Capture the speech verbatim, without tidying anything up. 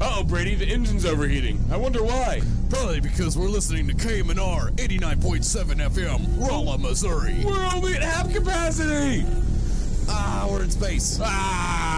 Uh-oh, Brady, the engine's overheating. I wonder why. Probably because we're listening to K M N R eighty-nine point seven F M, Rolla, Missouri. We're only at half capacity. Ah, we're in space. Ah!